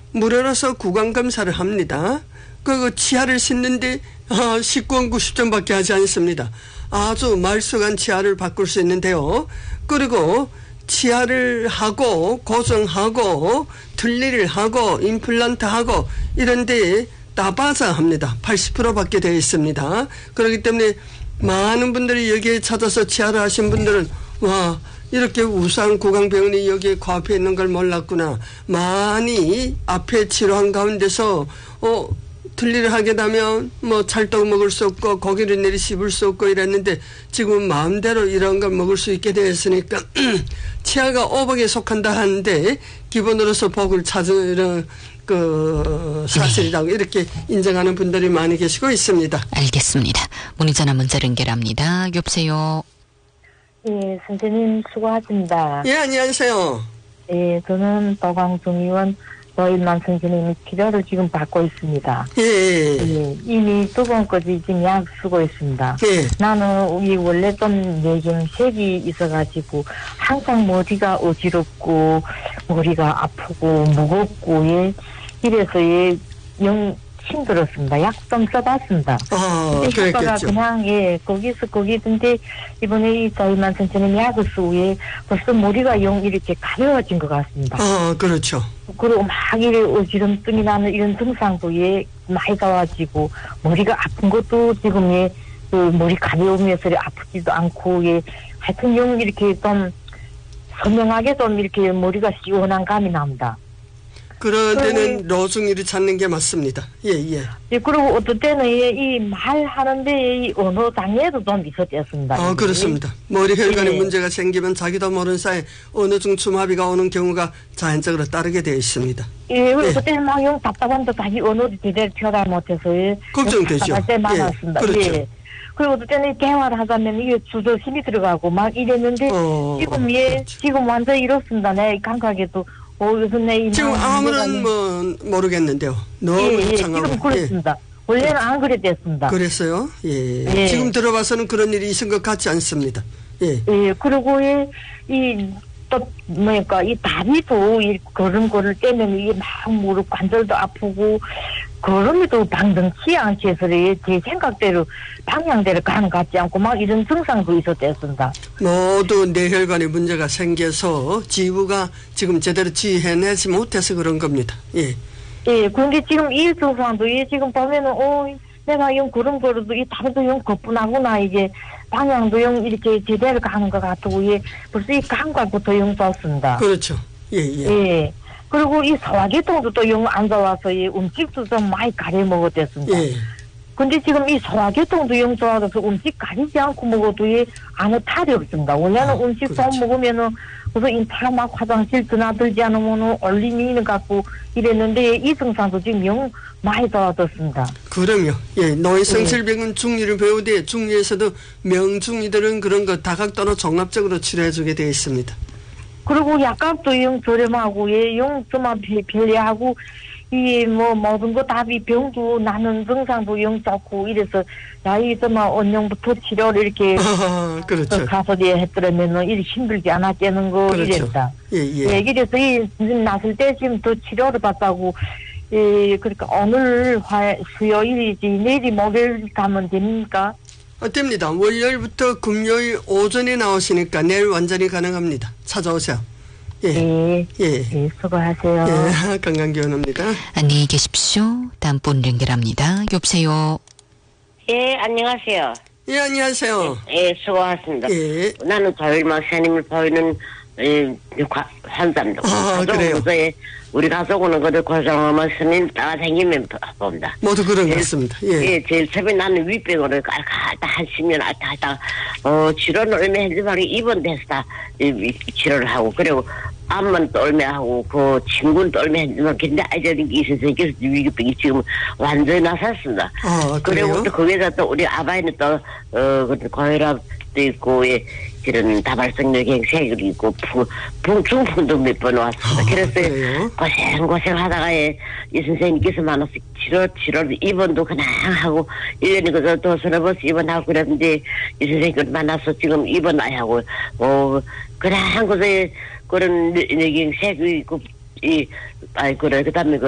물어서 구강검사를 합니다. 그 치아를 씻는데 19원 90점밖에 하지 않습니다. 아주 말쑥한 치아를 바꿀 수 있는데요. 그리고 치아를 하고 고정하고 틀니를 하고 임플란트 하고 이런데 따바자 합니다. 80%밖에 되어 있습니다. 그렇기 때문에 많은 분들이 여기에 찾아서 치아를 하신 분들은 와 이렇게 우수한 구강병원이 여기에 코앞에 있는 걸 몰랐구나. 많이 앞에 치료한 가운데서 틀니를 하게 되면 뭐 찰떡 먹을 수 없고 고기를 내리 씹을 수 없고 이랬는데 지금 마음대로 이런 걸 먹을 수 있게 되었으니까 치아가 오복에 속한다 하는데 기본으로서 복을 찾으는 그 사실이라고 네. 이렇게 인정하는 분들이 많이 계시고 있습니다. 알겠습니다. 문의전화 문자 연결합니다. 여보세요. 예, 선생님 수고하십니다. 예, 안녕하세요. 예, 저는 도광중의원 노일만 선생님이 치료를 지금 받고 있습니다. 예. 예, 이미 2번까지 지금 약 쓰고 있습니다. 예. 나는 이 원래 좀 내경 색이 있어가지고 항상 머리가 어지럽고 머리가 아프고 무겁고 예, 이래서 영 힘들었습니다. 약 좀 써봤습니다. 근데 효과가 그냥 거기서 거기던데 이번에 이 저희만 선생님 약을 쓰고 벌써 머리가 영 이렇게 가벼워진 것 같습니다. 그렇죠. 그리고 막 이래 어지럼증이 나는 이런 증상도 많이 가와지고 머리가 아픈 것도 지금 그 머리 가벼우면서 아프지도 않고 하여튼 영 이렇게 좀 선명하게 좀 이렇게 머리가 시원한 감이 납니다. 그런 데는 로중이를 찾는 게 맞습니다. 예. 예, 그리고 어떨 때는 이 말하는데 이 언어 장애도 좀 있었습니다. 그렇습니다. 머리 혈관에 문제가 생기면 자기도 모르는 사이에 언어 중추마비가 오는 경우가 자연적으로 따르게 되어 있습니다. 예, 그때는 막 영 답답한데 자기 언어도 제대로 표현 못해서 걱정되죠. 답답할 때 많았습니다. 그렇죠. 예. 그리고 어떨 때는 대화를 하자면 이게 주저 힘이 들어가고 막 이랬는데 지금 그렇죠. 지금 완전 이렇습니다. 내 감각에도. 지금 아무런 모르겠는데요. 너무 지금 그렇습니다. 원래는 안 그랬댔습니다. 그랬어요? 예. 지금 들어봐서는 그런 일이 있은 것 같지 않습니다. 예. 그리고 이 다리도 걸음 걸을 때는 이게 막 무릎 관절도 아프고 걸음에도 방등치 않게 해서 제 생각대로 방향대로 가는 것 같지 않고 막 이런 증상도 있었댔습니다. 모두 뇌혈관에 문제가 생겨서 지부가 지금 제대로 지휘해내지 못해서 그런 겁니다. 예. 예, 그런데 지금 이 증상도 지금 보면은 내가 영 걸음 걸어도 이 다리도 영 거뿐하구나 이게 방향도 영 이렇게 제대로 가는 것 같고 벌써 이 감각부터 영 좋습니다. 그렇죠. 예. 그리고 이 소화계통도 또 영 안 좋아서 음식도 좀 많이 가려 먹었댔습니다. 예. 근데 지금 이 소화계통도 영 좋아져서 음식 가리지 않고 먹어도 안에 탈이 없습니다. 원래는 음식 좀 먹으면은 그래서 인타 막 화장실 드나들지 않으면 얼림이 있는 것 같고 이랬는데 이 증상도 지금 영 많이 좋아졌습니다. 그럼요. 예, 노인성 질병은 중리를 배우되 중리에서도 명중이들은 그런 거 다각도로 종합적으로 치료해주게 되어 있습니다. 그리고 약값도 영 저렴하고 영 정말 편리하고 모든 거 다 병도 나는 증상도 영 좋고 이래서 정말 언영부터 치료를 이렇게 그렇죠. 가서 했더라면은 이렇게 힘들지 않았겠는 거 그렇죠. 이랬다. 예. 그래서 났을 때 지금 더 치료를 받다고 그러니까 오늘 수요일이지 내일이 목요일 가면 됩니까? 됩니다. 월요일부터 금요일 오전에 나오시니까 내일 완전히 가능합니다. 찾아오세요. 예. 수고하세요. 예, 건강기원입니다. 안녕히 계십시오. 다음 분 연결합니다. 여보세요. 예, 안녕하세요. 예, 안녕하세요. 예, 수고하셨습니다. 예. 나는 조일 목사님을 보이는 환자입니다. 그래요? 우리 가족은 그래 고생하면 스님 따라다니면 봅니다. 모두 그런 것 같습니다. 예. 제일 처음에 나는 위병으로 깔깔다 한 10년 하다가 치료는 얼마 했지만 입원돼서 다 치료를 하고 그리고 암만 또 얼마 하고 그 친구는 또 얼마 했지만 근데 아이들이 이 선생님께서 위기병이 지금 완전히 나섰습니다. 그리고 또 거기서 또 우리 아바이는 또 고혈압도 있고 그런 다발성 뇌경색이 있고 중풍도 몇 번 왔습니다. 그래서 고생하다가 이 선생님께서 만나서 치료를 입원도 그냥 하고 1년이 그저 또 서너버스 입원하고 그랬는데 이 선생님을 만나서 지금 입원 안 하고 그냥 그저 그런 뇌경색이 있고 그다음에